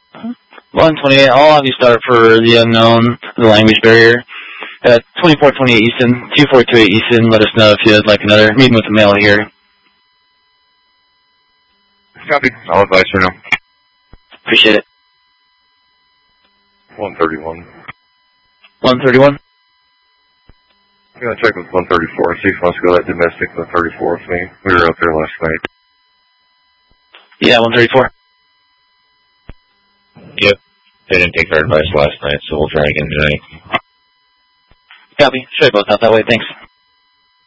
128, I'll have you start for the unknown, the language barrier. At 2428 Easton, 2428 Easton, let us know if you'd like another meeting with the male here. Copy. I'll advise her now. Appreciate it. 131. 131? I'm going to check with 134, see if he wants to go that domestic 134 with me. We were out there last night. Yeah, 134. Yep. They didn't take our advice last night, so we'll try again tonight. Copy. Should I both out that way? Thanks.